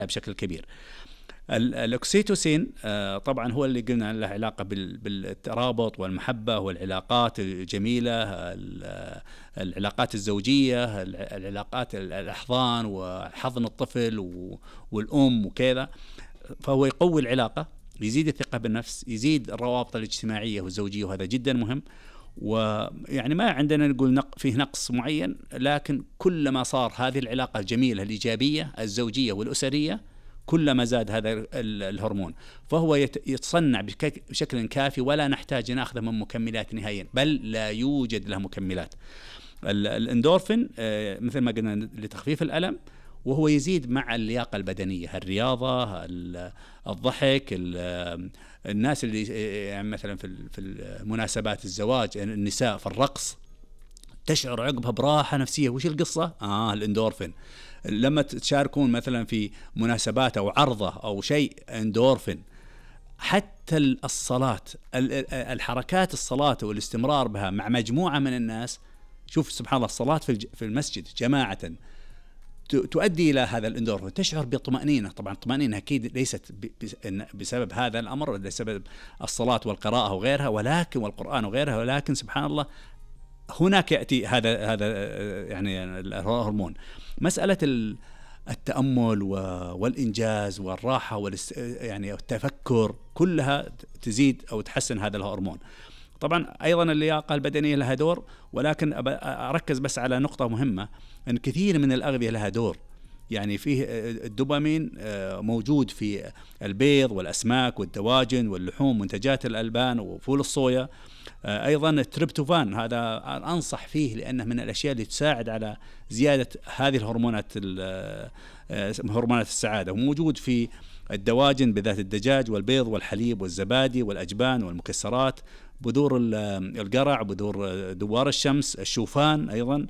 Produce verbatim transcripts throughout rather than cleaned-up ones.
بشكل كبير. الأكسيتوسين طبعا هو اللي قلنا له علاقة بالترابط والمحبة والعلاقات الجميلة، العلاقات الزوجية، العلاقات الأحضان وحضن الطفل والأم وكذا. فهو يقوي العلاقة، يزيد الثقة بالنفس، يزيد الروابط الاجتماعية والزوجية، وهذا جدا مهم. ويعني ما عندنا نقول نق فيه نقص معين، لكن كلما صار هذه العلاقة الجميلة الإيجابية الزوجية والأسرية كلما زاد هذا الهرمون. فهو يتصنع بشكل كافي ولا نحتاج نأخذه من مكملات نهائيا، بل لا يوجد له مكملات. الاندورفين مثل ما قلنا لتخفيف الألم، وهو يزيد مع اللياقة البدنية، الرياضة، الضحك، الناس اللي يعني مثلا في المناسبات الزواج، النساء في الرقص تشعر عقبها براحة نفسية. وش القصة؟ آه الاندورفين. لما تشاركون مثلا في مناسبات أو عرضة أو شيء، اندورفين. حتى الصلاة، الحركات الصلاة والاستمرار بها مع مجموعة من الناس، شوف سبحان الله، الصلاة في المسجد جماعة تؤدي إلى هذا الاندورفين، تشعر بطمأنينة. طبعا الطمأنينة أكيد ليست بسبب هذا الأمر ولا بسبب الصلاة والقراءة وغيرها، ولكن والقرآن وغيرها، ولكن سبحان الله هناك يأتي هذا هذا يعني الهرمون. مسألة التأمل والإنجاز والراحة يعني التفكر كلها تزيد أو تحسن هذا الهرمون. طبعا أيضا اللياقة البدنية لها دور، ولكن أركز بس على نقطة مهمة، أن كثير من الأغذية لها دور. يعني فيه الدوبامين موجود في البيض والأسماك والدواجن واللحوم، منتجات الألبان وفول الصويا. أيضا التريبتوفان، هذا أنصح فيه لأنه من الأشياء اللي تساعد على زيادة هذه الهرمونات، هرمونات السعادة، وموجود في الدواجن بذات الدجاج والبيض والحليب والزبادي والأجبان والمكسرات، بذور القرع، بذور دوار الشمس، الشوفان أيضا.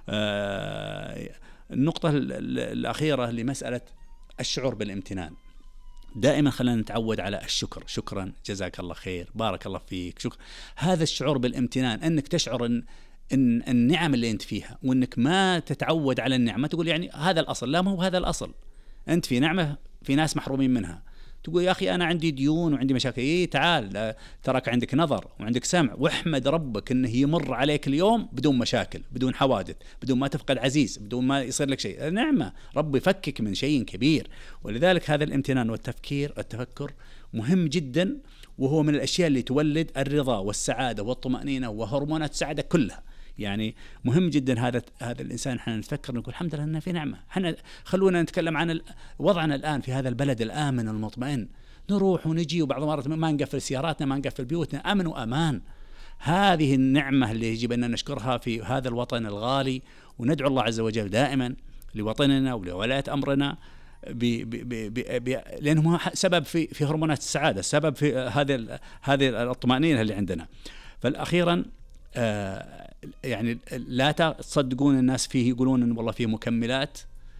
النقطة الأخيرة لمسألة الشعور بالامتنان. دائما خلينا نتعود على الشكر، شكرا، جزاك الله خير، بارك الله فيك، شكرا. هذا الشعور بالامتنان، أنك تشعر أن إن النعم اللي أنت فيها، وأنك ما تتعود على النعمة تقول يعني هذا الأصل. لا، ما هو هذا الأصل. أنت في نعمة، في ناس محرومين منها، تقول يا أخي أنا عندي ديون وعندي مشاكل. إيه تعال، تراك عندك نظر وعندك سمع، واحمد ربك أنه يمر عليك اليوم بدون مشاكل، بدون حوادث، بدون ما تفقد عزيز، بدون ما يصير لك شيء. نعمة ربي يفكك من شيء كبير. ولذلك هذا الامتنان والتفكير التفكر مهم جدا، وهو من الأشياء اللي تولد الرضا والسعادة والطمأنينة وهرمونات السعادة كلها. يعني مهم جدا هذا هذا الإنسان، حنا نتفكر نقول الحمد لله أننا في نعمة. حنا خلونا نتكلم عن وضعنا الآن في هذا البلد الآمن المطمئن، نروح ونجي، وبعض المرات ما نقفل سياراتنا، ما نقفل بيوتنا، أمن وأمان. هذه النعمة اللي يجب أن نشكرها في هذا الوطن الغالي، وندعو الله عز وجل دائما لوطننا ولولاية أمرنا، بي بي بي بي لأنه سبب في في هرمونات السعادة، سبب في هذه هذه الطمأنينة اللي عندنا. فالأخيرا آه يعني لا تصدقون الناس فيه يقولون إن والله فيه مكملات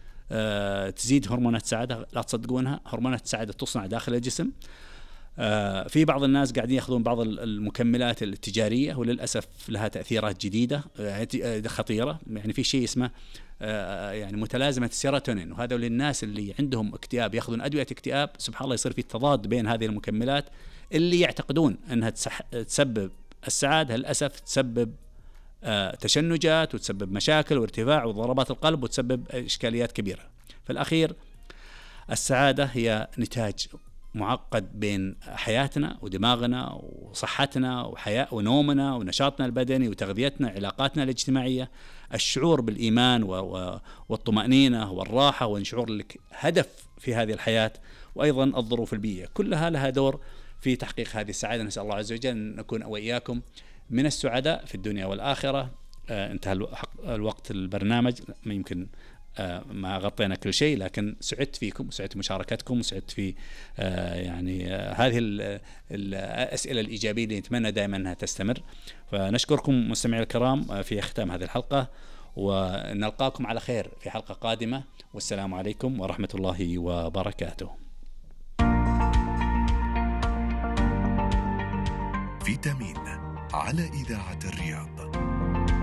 آه تزيد هرمونات السعادة، لا تصدقونها. هرمونات السعادة تصنع داخل الجسم. آه في بعض الناس قاعدين يأخذون بعض المكملات التجارية، وللأسف لها تأثيرات جديدة آه خطيرة. يعني في شيء اسمه آه يعني متلازمة السيروتونين، وهذا للناس اللي عندهم اكتئاب يأخذون أدوية اكتئاب، سبحان الله يصير في تضاد بين هذه المكملات اللي يعتقدون أنها تسبب السعادة، للأسف تسبب آه تشنجات، وتسبب مشاكل وارتفاع وضربات القلب، وتسبب إشكاليات كبيرة. في الأخير السعادة هي نتاج معقد بين حياتنا ودماغنا وصحتنا وحياة ونومنا ونشاطنا البدني وتغذيتنا، علاقاتنا الاجتماعية، الشعور بالإيمان والطمأنينة والراحة، والشعور لك هدف في هذه الحياة، وأيضا الظروف البيئية، كلها لها دور في تحقيق هذه السعادة. نسأل الله عز وجل أن نكون وإياكم من السعداء في الدنيا والآخرة. آه انتهى الوقت البرنامج، ما يمكن آه ما غطينا كل شيء، لكن سعدت فيكم وسعدت مشاركتكم وسعدت في آه يعني آه هذه الأسئلة الإيجابية اللي نتمنى دائما أنها تستمر. فنشكركم مستمعي الكرام آه في ختام هذه الحلقة، ونلقاكم على خير في حلقة قادمة، والسلام عليكم ورحمة الله وبركاته. فيتامين على إذاعة الرياض.